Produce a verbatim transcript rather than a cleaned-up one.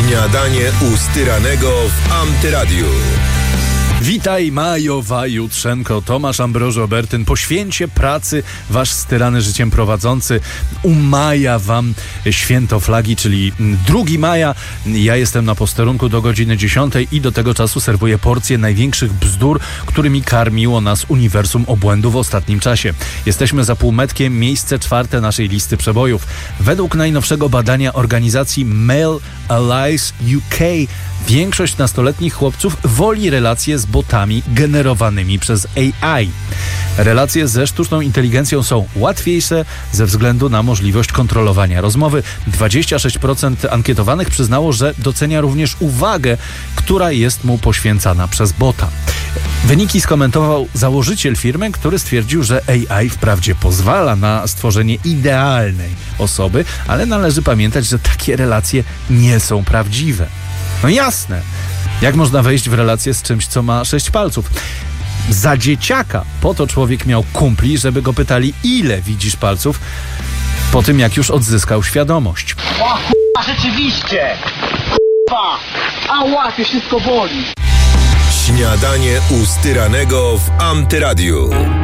Śniadanie u Styranego w Antyradiu. Witaj majowa jutrzenko, Tomasz Ambrożo Bertyn. Po święcie pracy wasz styrany życiem prowadzący umaja wam święto flagi, czyli drugiego maja. Ja jestem na posterunku do godziny dziesiątej i do tego czasu serwuję porcję największych bzdur, którymi karmiło nas uniwersum obłędu w ostatnim czasie. Jesteśmy za półmetkiem, miejsce czwarte naszej listy przebojów. Według najnowszego badania organizacji Male Allies U K większość nastoletnich chłopców woli relacje z botami generowanymi przez A I. Relacje ze sztuczną inteligencją są łatwiejsze ze względu na możliwość kontrolowania rozmowy. dwadzieścia sześć procent ankietowanych przyznało, że docenia również uwagę, która jest mu poświęcana przez bota. Wyniki skomentował założyciel firmy, który stwierdził, że A I wprawdzie pozwala na stworzenie idealnej osoby, ale należy pamiętać, że takie relacje nie są prawdziwe. No jasne, jak można wejść w relację z czymś, co ma sześć palców? Za dzieciaka po to człowiek miał kumpli, żeby go pytali, ile widzisz palców, po tym jak już odzyskał świadomość. O k***a, rzeczywiście! K***a! Ała, to wszystko boli! Śniadanie u Styranego w Antyradiu.